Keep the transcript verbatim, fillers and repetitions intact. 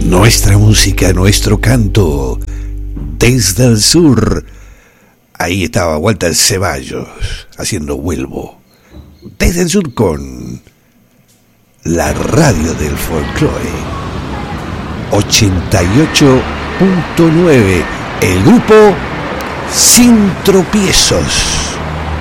nuestra música, nuestro canto, desde el sur. Ahí estaba Walter Ceballos haciendo Vuelvo. Desde el sur con la radio del folclore. ochenta y ocho punto nueve. El grupo Sin Tropiezos.